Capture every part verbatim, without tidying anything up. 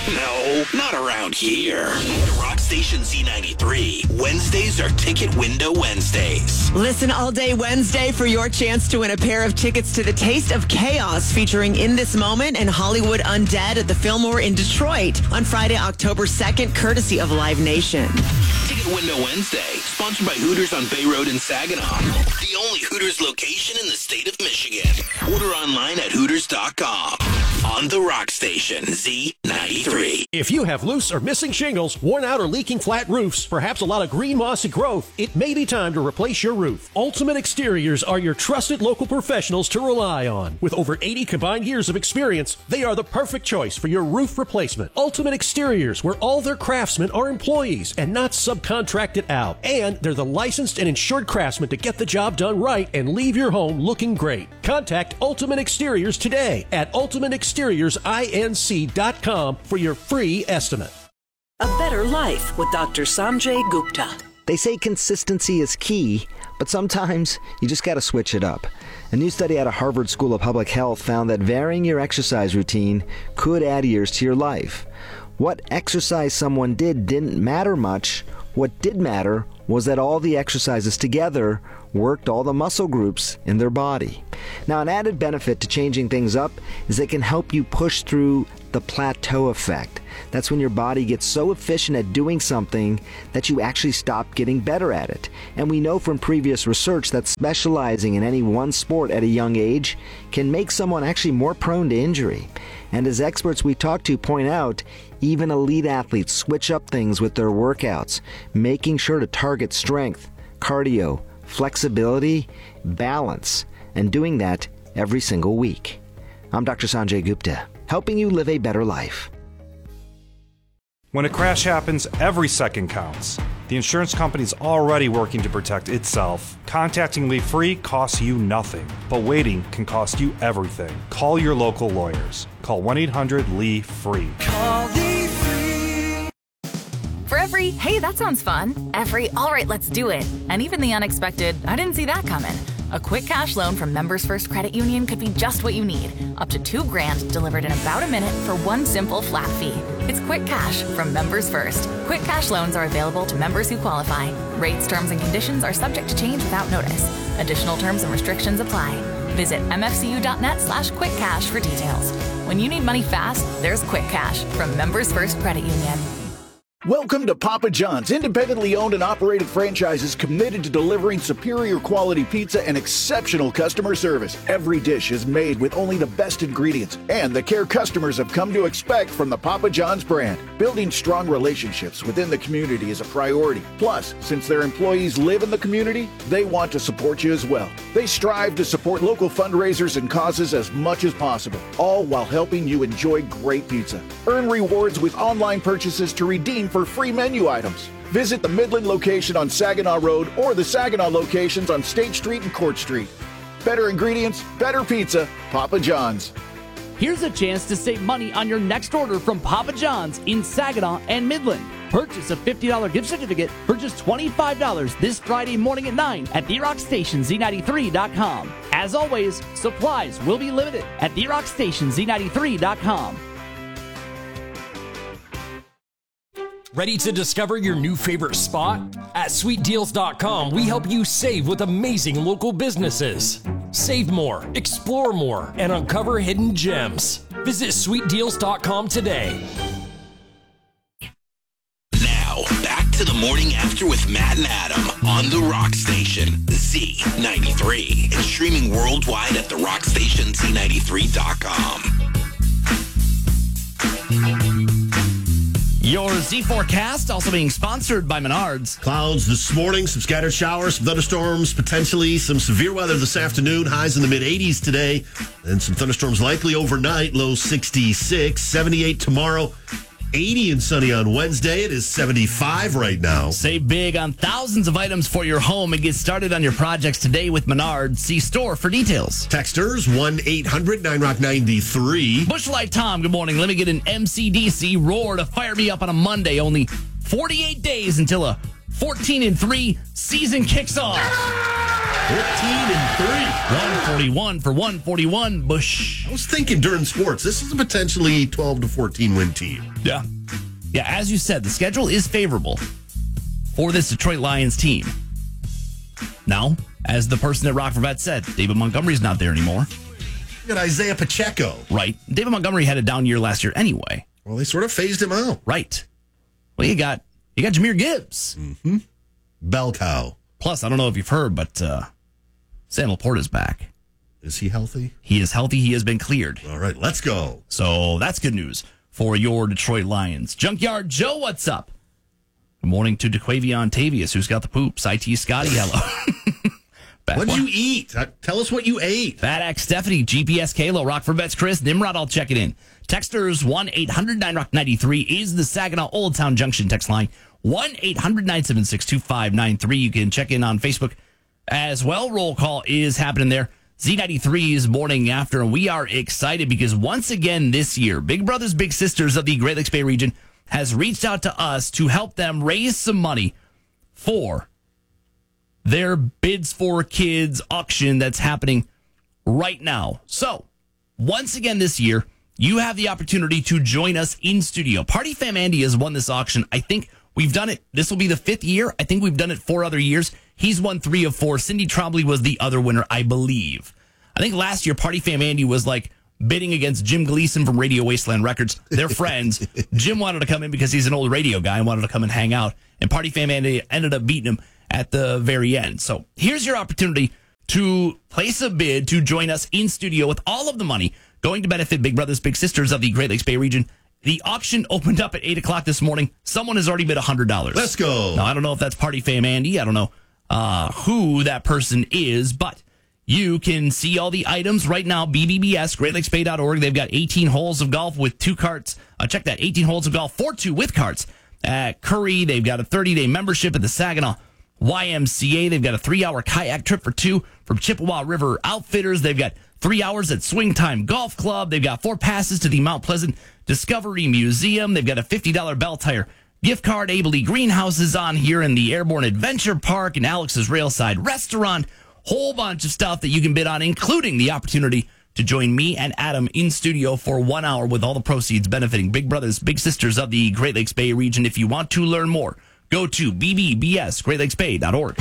No, not around here. Rock Station Z ninety-three. Wednesdays are Ticket Window Wednesdays. Listen all day Wednesday for your chance to win a pair of tickets to the Taste of Chaos featuring In This Moment and Hollywood Undead at the Fillmore in Detroit on Friday, October second, courtesy of Live Nation. Ticket Window Wednesday, sponsored by Hooters on Bay Road in Saginaw. The only Hooters location in the state of Michigan. Order online at hooters dot com. On the Rock Station, Z ninety-three. If you have loose or missing shingles, worn out or leaking flat roofs, perhaps a lot of green mossy growth, it may be time to replace your roof. Ultimate Exteriors are your trusted local professionals to rely on. With over eighty combined years of experience, they are the perfect choice for your roof replacement. Ultimate Exteriors, where all their craftsmen are employees and not subcontracted out. And they're the licensed and insured craftsmen to get the job done right and leave your home looking great. Contact Ultimate Exteriors today at ultimate exteriors inc dot com for your free estimate. A better life with Doctor Sanjay Gupta. They say consistency is key, but sometimes you just got to switch it up. A new study out of Harvard School of Public Health found that varying your exercise routine could add years to your life. What exercise someone did didn't matter much. What did matter was that all the exercises together worked all the muscle groups in their body. Now, an added benefit to changing things up is they can help you push through the plateau effect. That's when your body gets so efficient at doing something that you actually stop getting better at it. And we know from previous research that specializing in any one sport at a young age can make someone actually more prone to injury. And as experts we talk to point out, even elite athletes switch up things with their workouts, making sure to target strength, cardio, flexibility, balance, and doing that every single week. I'm Doctor Sanjay Gupta, helping you live a better life. When a crash happens, every second counts. The insurance company's already working to protect itself. Contacting Lee Free costs you nothing, but waiting can cost you everything. Call your local lawyers. Call one eight hundred L E E F R E E. Call Lee Free. For every, hey, that sounds fun, every, all right, let's do it, and even the unexpected, I didn't see that coming. A quick cash loan from Members First Credit Union could be just what you need. Up to two grand delivered in about a minute for one simple flat fee. It's Quick Cash from Members First. Quick Cash loans are available to members who qualify. Rates, terms, and conditions are subject to change without notice. Additional terms and restrictions apply. Visit mfcu.net slash quick cash for details. When you need money fast, there's Quick Cash from Members First Credit Union. Welcome to Papa John's, independently owned and operated franchises committed to delivering superior quality pizza and exceptional customer service. Every dish is made with only the best ingredients and the care customers have come to expect from the Papa John's brand. Building strong relationships within the community is a priority. Plus, since their employees live in the community, they want to support you as well. They strive to support local fundraisers and causes as much as possible, all while helping you enjoy great pizza. Earn rewards with online purchases to redeem for free menu items. Visit the Midland location on Saginaw Road or the Saginaw locations on State Street and Court Street. Better ingredients, better pizza, Papa John's. Here's a chance to save money on your next order from Papa John's in Saginaw and Midland. Purchase a fifty dollars gift certificate for just twenty-five dollars this Friday morning at nine at the rock station z ninety-three dot com. As always, supplies will be limited at the rock station z ninety-three dot com. Ready to discover your new favorite spot? At sweet deals dot com, we help you save with amazing local businesses. Save more, explore more, and uncover hidden gems. Visit sweet deals dot com today. Now, back to the morning after with Matt and Adam on the Rock Station Z ninety-three and streaming worldwide at the rock station z ninety-three dot com. Your Z forecast also being sponsored by Menards. Clouds this morning, some scattered showers, some thunderstorms, potentially some severe weather this afternoon. Highs in the mid eighties today, and some thunderstorms likely overnight. Low sixty-six, seventy-eight tomorrow. eighty and sunny on Wednesday. It is seventy-five right now. Save big on thousands of items for your home and get started on your projects today with Menards. See store for details. Texters, one eight hundred nine rock ninety-three. Bush Light Tom, good morning. Let me get an M C D C roar to fire me up on a Monday. Only forty-eight days until a fourteen and three season kicks off. fourteen and three. one forty-one for one forty-one, Bush. I was thinking during sports, this is a potentially twelve to fourteen win team. Yeah. Yeah, as you said, the schedule is favorable for this Detroit Lions team. Now, as the person at Rock for Vets said, David Montgomery's not there anymore. You got Isaiah Pacheco. Right. David Montgomery had a down year last year anyway. Well, they sort of phased him out. Right. Well, you got you got Jahmyr Gibbs. Mm-hmm. Bell cow. Plus, I don't know if you've heard, but uh, Sam Laporta's back. Is he healthy? He is healthy. He has been cleared. All right, let's go. So that's good news for your Detroit Lions. Junkyard Joe, what's up? Good morning to DeQuavion Tavius, who's got the poops. I T Scotty, hello. What'd you eat? Uh, tell us what you ate. Fat X Stephanie, G P S Kalo, Rock for Vets Chris, Nimrod, I'll check it in. Texters one eight hundred nine rock ninety-three is the Saginaw Old Town Junction text line. one eight hundred nine seven six two five nine three. You can check in on Facebook as well. Roll call is happening there. Z ninety-three's morning after, and we are excited because once again this year, Big Brothers Big Sisters of the Great Lakes Bay region has reached out to us to help them raise some money for their Bids for Kids auction that's happening right now. So, once again this year, you have the opportunity to join us in studio. Party Fam Andy has won this auction. I think we've done it. This will be the fifth year. I think we've done it four other years. He's won three of four. Cindy Trombley was the other winner, I believe. I think last year, Party Fam Andy was like bidding against Jim Gleason from Radio Wasteland Records. They're friends. Jim wanted to come in because he's an old radio guy and wanted to come and hang out. And Party Fam Andy ended up beating him at the very end. So here's your opportunity to place a bid to join us in studio with all of the money going to benefit Big Brothers Big Sisters of the Great Lakes Bay region. The auction opened up at eight o'clock this morning. Someone has already bid one hundred dollars. Let's go. Now, I don't know if that's Party Fam Andy. I don't know uh, who that person is, but you can see all the items right now. B B B S, great lakes bay dot org. They've got eighteen holes of golf with two carts. Uh, check that, eighteen holes of golf for two with carts. At Curry, they've got a thirty-day membership at the Saginaw Y M C A. They've got a three-hour kayak trip for two from Chippewa River Outfitters. They've got three hours at Swing Time Golf Club. They've got four passes to the Mount Pleasant Discovery Museum. They've got a fifty dollars Bell Tire gift card. Abilene Greenhouse is on here, in the Airborne Adventure Park and Alex's Railside Restaurant. Whole bunch of stuff that you can bid on, including the opportunity to join me and Adam in studio for one hour with all the proceeds benefiting Big Brothers Big Sisters of the Great Lakes Bay region. If you want to learn more, go to B B B S, great lakes bay dot org.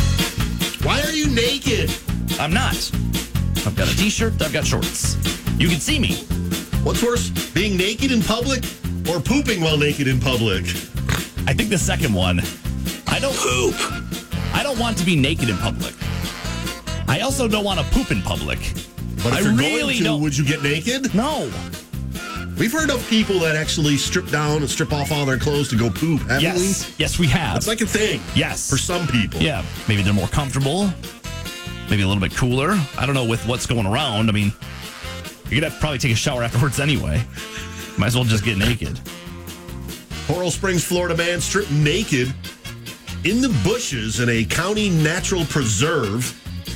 Why are you naked? I'm not. I've got a t-shirt, I've got shorts. You can see me. What's worse, being naked in public or pooping while naked in public? I think the second one. I don't poop. I don't want to be naked in public. I also don't want to poop in public. But if I you're really going to, don't. Would you get naked? No. We've heard of people that actually strip down and strip off all their clothes to go poop, haven't yes. we? Yes, we have. It's like a thing. Yes. For some people. Yeah. Maybe they're more comfortable. Maybe a little bit cooler. I don't know with what's going around. I mean, you're going to have to probably take a shower afterwards anyway. Might as well just get naked. Coral Springs, Florida man stripped naked in the bushes in a county natural preserve.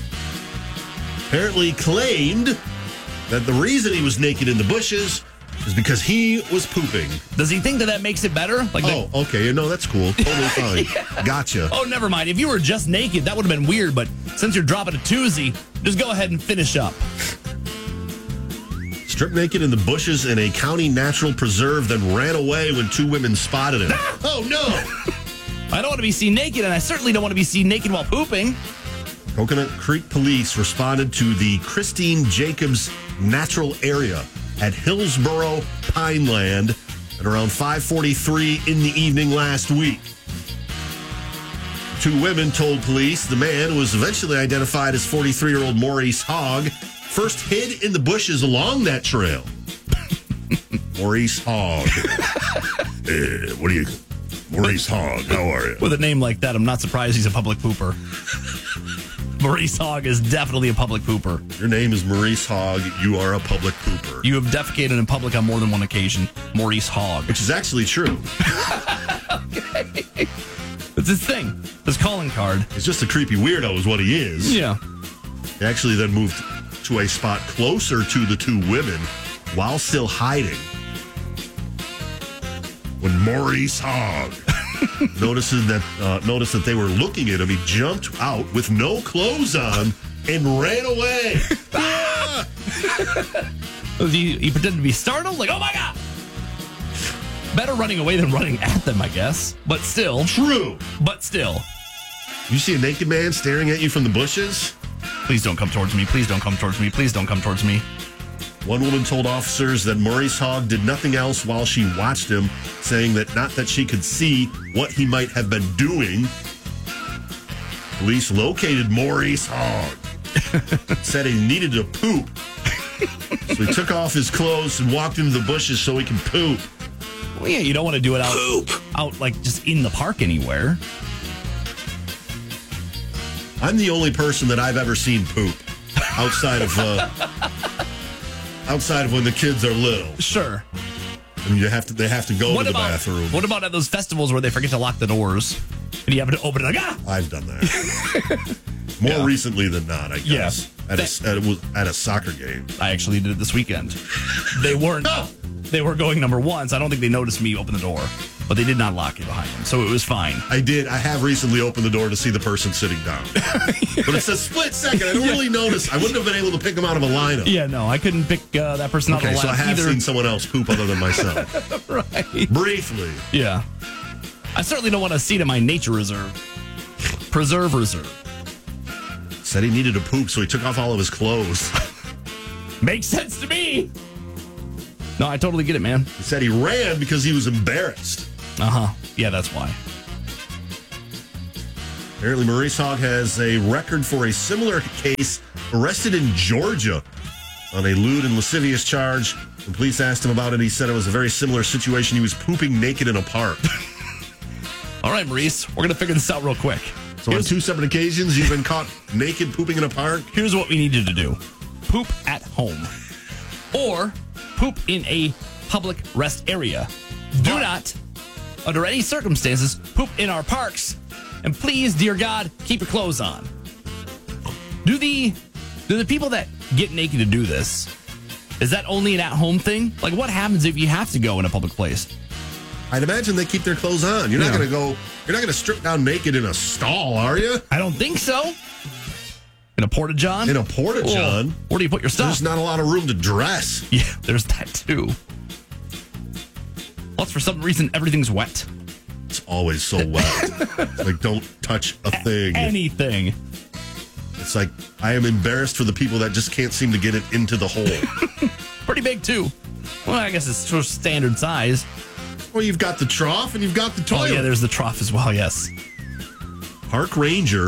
Apparently claimed that the reason he was naked in the bushes is because he was pooping. Does he think that that makes it better? Like oh, the- okay. No, that's cool. Totally fine. Yeah. Gotcha. Oh, never mind. If you were just naked, that would have been weird. But since you're dropping a twosie, just go ahead and finish up. Stripped naked in the bushes in a county natural preserve, then ran away when two women spotted him. Oh, no. I don't want to be seen naked, and I certainly don't want to be seen naked while pooping. Coconut Creek Police responded to the Christine Jacobs Natural Area at Hillsboro Pineland at around five forty-three in the evening last week. Two women told police the man was eventually identified as forty-three-year-old Maurice Hogg, first hid in the bushes along that trail. Maurice Hogg. uh, what are you... Maurice Hogg, how are you? With a name like that, I'm not surprised he's a public pooper. Maurice Hogg is definitely a public pooper. Your name is Maurice Hogg. You are a public pooper. You have defecated in public on more than one occasion. Maurice Hogg. Which is actually true. Okay. It's his thing. His calling card. He's just a creepy weirdo is what he is. Yeah. He actually then moved to a spot closer to the two women while still hiding. When Maurice Hogg notices that uh, noticed that they were looking at him. He jumped out with no clothes on and ran away. Ah! he, he pretended to be startled, like, oh my God. Better running away than running at them, I guess. But still. True. But still. You see a naked man staring at you from the bushes? Please don't come towards me. Please don't come towards me. Please don't come towards me. One woman told officers that Maurice Hogg did nothing else while she watched him, saying that not that she could see what he might have been doing. Police located Maurice Hogg. Said he needed to poop. So he took off his clothes and walked into the bushes so he can poop. Well, yeah, you don't want to do it out, Poop. out like just in the park anywhere. I'm the only person that I've ever seen poop outside of uh, outside of when the kids are little. Sure. And you have to, they have to go what to the about, bathroom. What about at those festivals where they forget to lock the doors and you have to open it like, ah! I've done that. More Yeah. recently than not, I guess. Yeah. At, a, at, a, at a soccer game. I actually did it this weekend. They weren't. They were going number one, so I don't think they noticed me open the door. But they did not lock it behind them, so it was fine. I did. I have recently opened the door to see the person sitting down. But it's a split second. I don't Yeah. really notice. I wouldn't have been able to pick them out of a lineup. Yeah, no, I couldn't pick uh, that person out Okay, of the so I lineup have either. seen someone else poop other than myself. Right. Briefly. Yeah. I certainly don't want to see it in my nature reserve. Preserve reserve. Said he needed to poop, so he took off all of his clothes. Makes sense to me. No, I totally get it, man. He said he ran because he was embarrassed. Uh-huh. Yeah, that's why. Apparently, Maurice Hogg has a record for a similar case, arrested in Georgia on a lewd and lascivious charge. When police asked him about it, he said it was a very similar situation. He was pooping naked in a park. All right, Maurice, we're going to figure this out real quick. So here's, on two separate occasions, you've been caught naked pooping in a park? Here's what we need you to do. Poop at home. Or poop in a public rest area. Do not, under any circumstances, poop in our parks. And please, dear God, keep your clothes on. Do the do the people that get naked to do this, is that only an at-home thing? Like, what happens if you have to go in a public place? I'd imagine they keep their clothes on. You're not Yeah. going to go, you're not going to strip down naked in a stall, are you? I don't think so. In a porta-john? In a porta-john? Well, where do you put your stuff? There's not a lot of room to dress. Yeah, there's that too. Plus, for some reason, everything's wet. It's always so wet. Like, don't touch a thing. Anything. It's like, I am embarrassed for the people that just can't seem to get it into the hole. Pretty big, too. Well, I guess it's sort of standard size. Well, you've got the trough and you've got the toilet. Oh, yeah, there's the trough as well, yes. Park ranger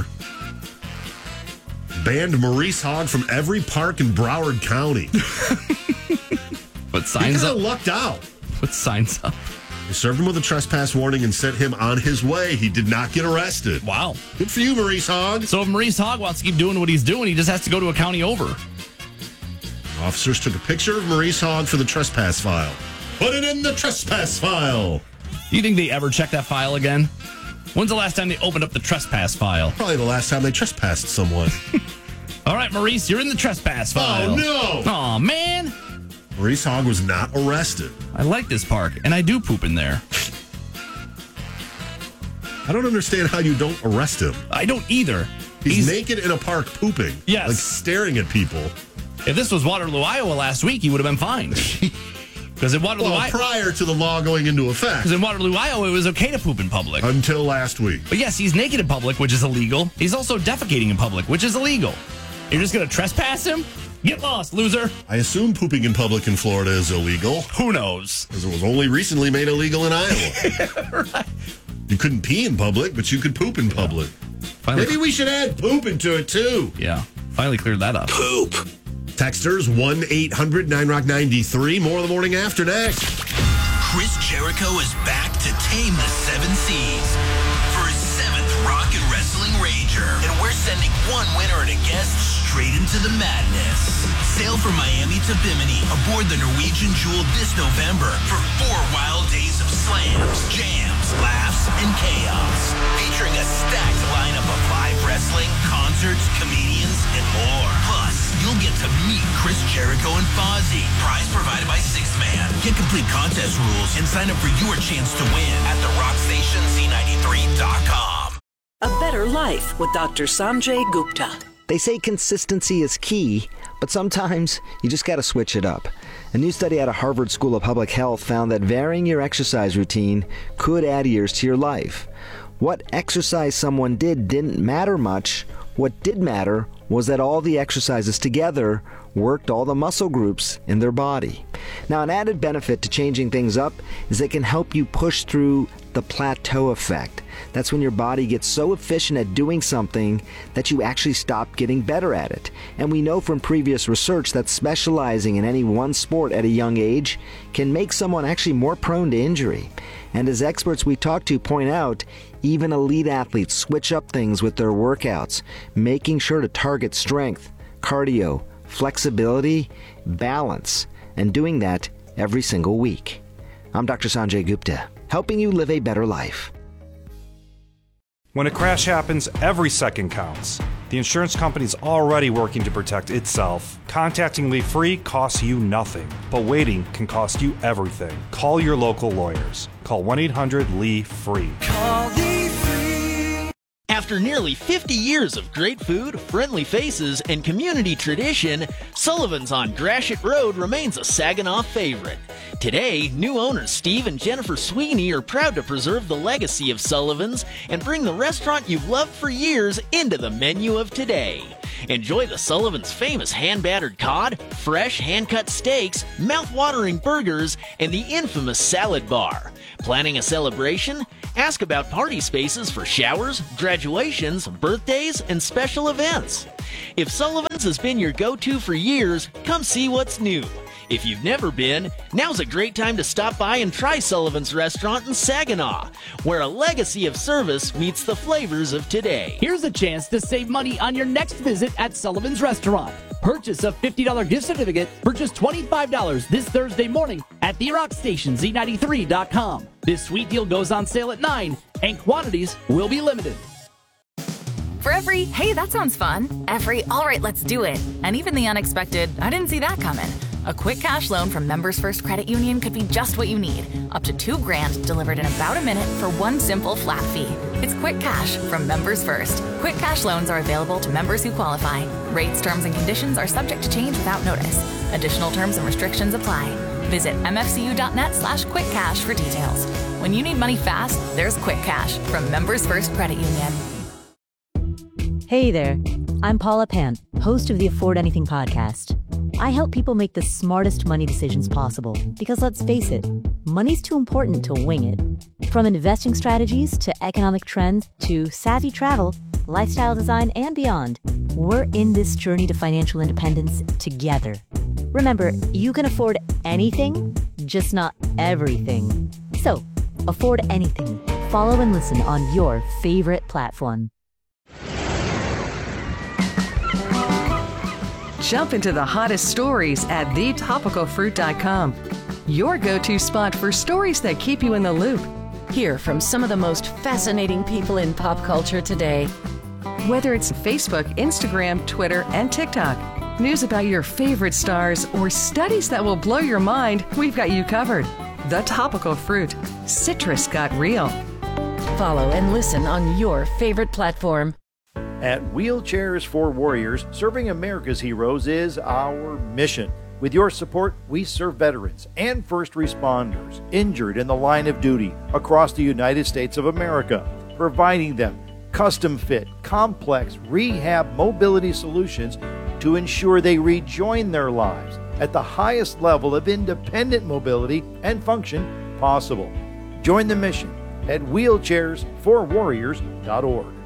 banned Maurice Hogg from every park in Broward County. Put signs he up. kind of lucked out. Put signs up. They served him with a trespass warning and sent him on his way. He did not get arrested. Wow. Good for you, Maurice Hogg. So if Maurice Hogg wants to keep doing what he's doing, he just has to go to a county over. Officers took a picture of Maurice Hogg for the trespass file. Put it in the trespass file. Do you think they ever check that file again? When's the last time they opened up the trespass file? Probably the last time they trespassed someone. All right, Maurice, you're in the trespass file. Oh, no. Aw, man. Maurice Hogg was not arrested. I like this park, and I do poop in there. I don't understand how you don't arrest him. I don't either. He's, He's naked in a park pooping. Yes. Like staring at people. If this was Waterloo, Iowa last week, he would have been fine. Because in Waterloo, Well, I- prior to the law going into effect. Because in Waterloo, Iowa, it was okay to poop in public. Until last week. But yes, he's naked in public, which is illegal. He's also defecating in public, which is illegal. You're just going to trespass him? Get lost, loser. I assume pooping in public in Florida is illegal. Who knows? Because it was only recently made illegal in Iowa. Right. You couldn't pee in public, but you could poop in public. Finally, Maybe we should add poop into it, too. yeah, finally cleared that up. Poop. Texters, one eight hundred nine rock ninety-three. More of the morning after next. Chris Jericho is back to tame the seven seas for his seventh Rock and Wrestling Rager. And we're sending one winner and a guest straight into the madness. Sail from Miami to Bimini aboard the Norwegian Jewel this November for four wild days of slams, jams, laughs, and chaos. Featuring a stacked lineup of live wrestling, concerts, comedians, and more. Plus, you'll get to meet Chris Chris Jericho and Fozzy. Prize provided by Six Man. Get complete contest rules and sign up for your chance to win at the rock station Z ninety-three dot com. A Better Life with Doctor Sanjay Gupta. They say consistency is key, but sometimes you just got to switch it up. A new study out of Harvard School of Public Health found that varying your exercise routine could add years to your life. What exercise someone did didn't matter much. What did matter was that all the exercises together worked all the muscle groups in their body. Now, an added benefit to changing things up is they can help you push through the plateau effect. That's when your body gets so efficient at doing something that you actually stop getting better at it. And we know from previous research that specializing in any one sport at a young age can make someone actually more prone to injury. And as experts we talk to point out, even elite athletes switch up things with their workouts, making sure to target strength, cardio, flexibility, balance, and doing that every single week. I'm Doctor Sanjay Gupta, helping you live a better life. When a crash happens, every second counts. The insurance company's already working to protect itself. Contacting Lee Free costs you nothing, but waiting can cost you everything. Call your local lawyers. Call one eight hundred L E E F R E E. Call Lee Free. After nearly fifty years of great food, friendly faces, and community tradition, Sullivan's on Gratiot Road remains a Saginaw favorite. Today, new owners Steve and Jennifer Sweeney are proud to preserve the legacy of Sullivan's and bring the restaurant you've loved for years into the menu of today. Enjoy the Sullivan's famous hand-battered cod, fresh hand-cut steaks, mouth-watering burgers, and the infamous salad bar. Planning a celebration? Ask about party spaces for showers, graduations, birthdays, and special events. If Sullivan's has been your go-to for years, come see what's new. If you've never been, now's a great time to stop by and try Sullivan's Restaurant in Saginaw, where a legacy of service meets the flavors of today. Here's a chance to save money on your next visit at Sullivan's Restaurant. Purchase a fifty dollars gift certificate for just twenty-five dollars this Thursday morning at the rock station Z ninety-three dot com. This sweet deal goes on sale at nine, and quantities will be limited. For every, hey, that sounds fun, every, all right, let's do it, and even the unexpected, I didn't see that coming. A quick cash loan from Members First Credit Union could be just what you need. Up to two grand delivered in about a minute for one simple flat fee. It's Quick Cash from Members First. Quick cash loans are available to members who qualify. Rates, terms, and conditions are subject to change without notice. Additional terms and restrictions apply. Visit mfcu.net slash quick cash for details. When you need money fast, there's Quick Cash from Members First Credit Union. Hey there, I'm Paula Pan, host of the Afford Anything podcast. I help people make the smartest money decisions possible because, let's face it, money's too important to wing it. From investing strategies to economic trends to savvy travel, lifestyle design, and beyond, we're in this journey to financial independence together. Remember, you can afford anything, just not everything. So, afford anything. Follow and listen on your favorite platform. Jump into the hottest stories at the topical fruit dot com. Your go-to spot for stories that keep you in the loop. Hear from some of the most fascinating people in pop culture today. Whether it's Facebook, Instagram, Twitter, and TikTok, news about your favorite stars, or studies that will blow your mind, we've got you covered. The Topical Fruit. Citrus got real. Follow and listen on your favorite platform. At Wheelchairs for Warriors, serving America's heroes is our mission. With your support, we serve veterans and first responders injured in the line of duty across the United States of America, providing them custom-fit, complex rehab mobility solutions to ensure they rejoin their lives at the highest level of independent mobility and function possible. Join the mission at wheelchairs for warriors dot org.